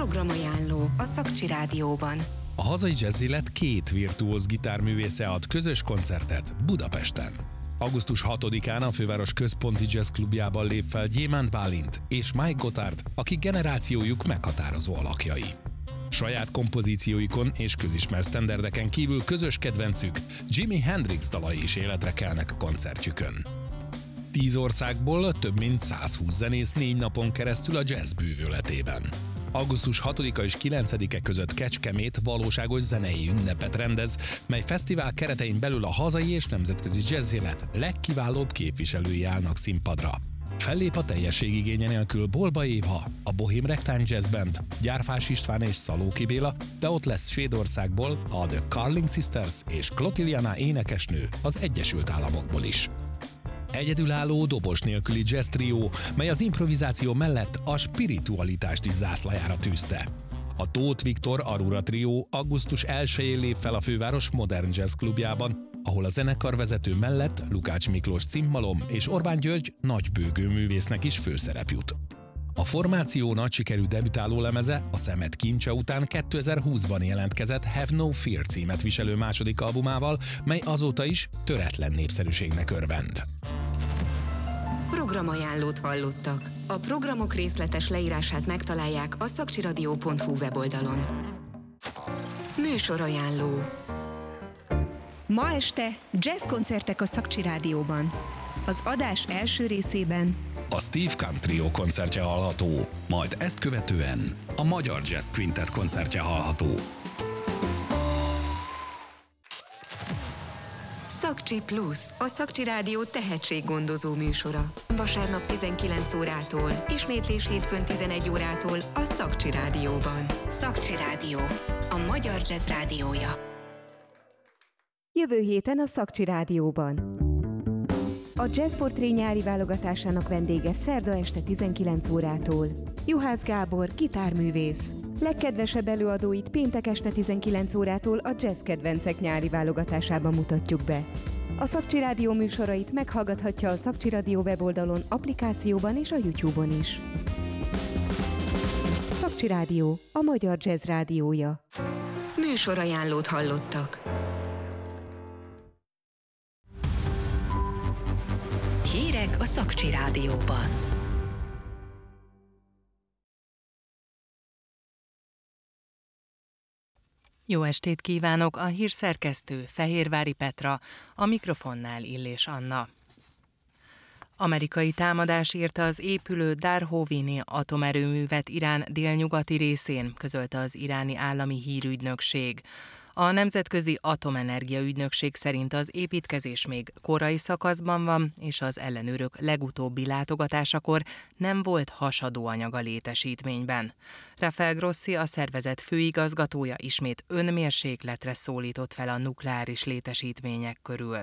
Programajánló a Szakcsi Rádióban. A hazai jazz élet két virtuóz gitárművésze ad közös koncertet Budapesten. Augusztus 6-án a főváros központi jazz klubjában lép fel Gyémánt Bálint és Mike Gotthard, akik generációjuk meghatározó alakjai. Saját kompozícióikon és közismert sztenderdeken kívül közös kedvencük, Jimi Hendrix dalai is életre kelnek a koncertjükön. 10 országból több mint 120 zenész 4 napon keresztül a jazz bűvöletében. Augusztus 6-a és 9-e között Kecskemét valóságos zenei ünnepet rendez, mely fesztivál keretein belül a hazai és nemzetközi jazzélet legkiválóbb képviselői állnak színpadra. Fellép a teljességigénye nélkül Bolba Éva, a Bohém Ragtime Jazz Band, Gyárfás István és Szalóki Béla, de ott lesz Svédországból a The Carling Sisters és Clotilde énekesnő az Egyesült Államokból is. Egyedülálló dobos nélküli jazz trió, mely az improvizáció mellett a spiritualitást is zászlajára tűzte. A Tóth Viktor Aurora trió augusztus 1-én lép fel a főváros Modern Jazz klubjában, ahol a zenekarvezető mellett Lukács Miklós cimmalom és Orbán György nagybőgő művésznek is főszerep jut. A formáció nagy sikerű debütáló lemeze a Szemet kincse után 2020-ban jelentkezett Have No Fear címet viselő második albumával, mely azóta is töretlen népszerűségnek örvend. Programajánlót hallottak. A programok részletes leírását megtalálják a szakcsiradio.hu weboldalon. Műsorajánló. Ma este jazzkoncertek a Szakcsi Rádióban. Az adás első részében a Steve Kahn Trio koncertje hallható, majd ezt követően a Magyar Jazz Quintet koncertje hallható. Szakcsi Plus, a Szakcsi Rádió tehetséggondozó műsora. Vasárnap 19 órától, ismétlés hétfőn 11 órától a Szakcsi Rádióban. Szakcsi Rádió, a magyar jazz rádiója. Jövő héten a Szakcsi Rádióban. A Jazz Portré nyári válogatásának vendége szerda este 19 órától. Juhász Gábor, gitárművész. Legkedvesebb előadóit péntek este 19 órától a Jazz Kedvencek nyári válogatásában mutatjuk be. A Szakcsi Rádió műsorait meghallgathatja a Szakcsi Rádió weboldalon, applikációban és a YouTube-on is. Szakcsi Rádió, a magyar jazz rádiója. Műsorajánlót hallottak. Hírek a Szakcsi Rádióban. Jó estét kívánok, a hírszerkesztő Fehérvári Petra, a mikrofonnál Illés Anna. Amerikai támadás érte az épülő Darhovini atomerőművet Irán délnyugati részén, közölte az iráni állami hírügynökség. A Nemzetközi Atomenergia Ügynökség szerint az építkezés még korai szakaszban van, és az ellenőrök legutóbbi látogatásakor nem volt hasadóanyag a létesítményben. Rafael Grossi, a szervezet főigazgatója ismét önmérsékletre szólított fel a nukleáris létesítmények körül.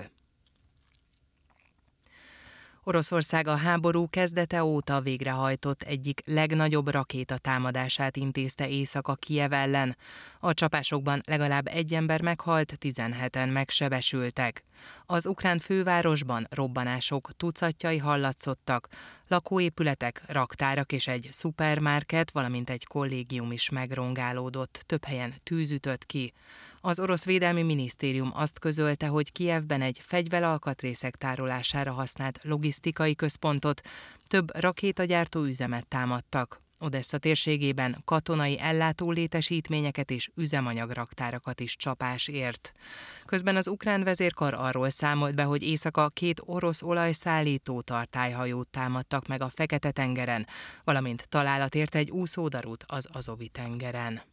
Oroszország a háború kezdete óta végrehajtott egyik legnagyobb rakétatámadását intézte éjszaka Kijev ellen. A csapásokban legalább egy ember meghalt, 17-en megsebesültek. Az ukrán fővárosban robbanások tucatjai hallatszottak, lakóépületek, raktárak és egy szupermarket, valamint egy kollégium is megrongálódott, több helyen tűz ütött ki. Az orosz védelmi minisztérium azt közölte, hogy Kijevben egy fegyveralkatrészek tárolására használt logisztikai központot, több rakétagyártó üzemet támadtak. Odessa térségében katonai ellátó létesítményeket és üzemanyagraktárakat is csapás ért. Közben az ukrán vezérkar arról számolt be, hogy éjszaka 2 orosz olajszállító tartályhajót támadtak meg a Fekete-tengeren, valamint találat ért egy úszódarút az Azovi-tengeren.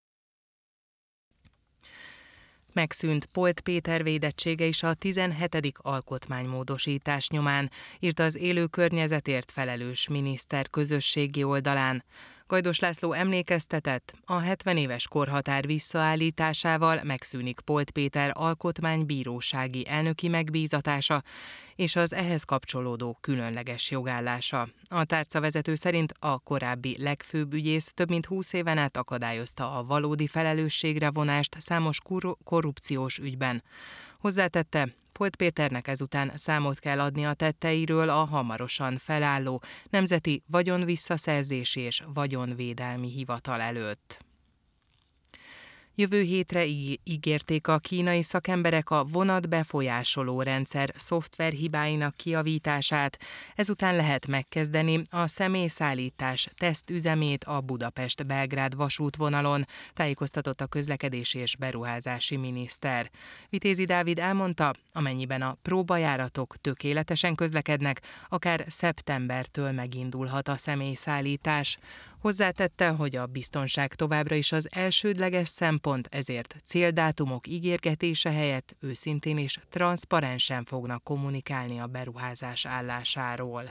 Megszűnt Polt Péter védettsége is a 17. alkotmánymódosítás nyomán, írta az Élő Környezetért felelős miniszter közösségi oldalán. Gajdos László emlékeztetett, a 70 éves korhatár visszaállításával megszűnik Polt Péter alkotmánybírósági elnöki megbízatása és az ehhez kapcsolódó különleges jogállása. A tárcavezető szerint a korábbi legfőbb ügyész több mint 20 éven át akadályozta a valódi felelősségre vonást számos korrupciós ügyben. Hozzátette, Polt Péternek ezután számot kell adni a tetteiről a hamarosan felálló Nemzeti Vagyonvisszaszerzési és Vagyonvédelmi Hivatal előtt. Jövő hétre ígérték a kínai szakemberek a vonatbefolyásoló rendszer szoftverhibáinak kijavítását, ezután lehet megkezdeni a személyszállítás tesztüzemét a Budapest-Belgrád vasútvonalon, tájékoztatott a közlekedési és beruházási miniszter. Vitézi Dávid elmondta, amennyiben a próbajáratok tökéletesen közlekednek, akár szeptembertől megindulhat a személyszállítás. Hozzátette, hogy a biztonság továbbra is az elsődleges szempont, ezért céldátumok ígérgetése helyett őszintén és transzparensen fognak kommunikálni a beruházás állásáról.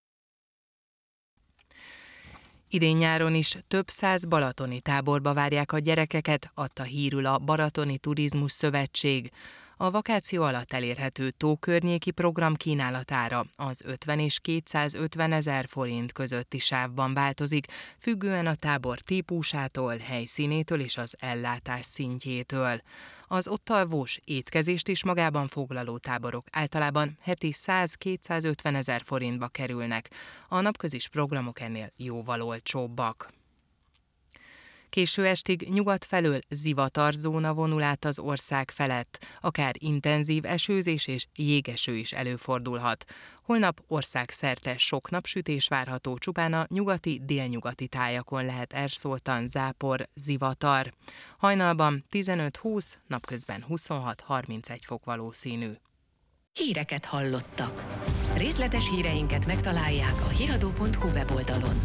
Idén nyáron is több száz balatoni táborba várják a gyerekeket, adta hírül a Balatoni Turizmus Szövetség. A vakáció alatt elérhető tókörnyéki program kínálatára az 50 és 250 ezer forint közötti sávban változik, függően a tábor típusától, helyszínétől és az ellátás szintjétől. Az ott alvós étkezést is magában foglaló táborok általában heti 100-250 ezer forintba kerülnek, a napközis programok ennél jóval olcsóbbak. Késő estig nyugat felől zivatarzóna vonul át az ország felett, akár intenzív esőzés és jégeső is előfordulhat. Holnap országszerte sok napsütés várható, csupán a nyugati-délnyugati tájakon lehet elszórtan zápor, zivatar. Hajnalban 15-20, napközben 26-31 fok valószínű. Híreket hallottak. Részletes híreinket megtalálják a hiradó.hu weboldalon.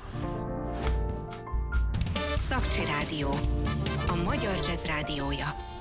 Szakcsi Rádió, a magyar jazz rádiója.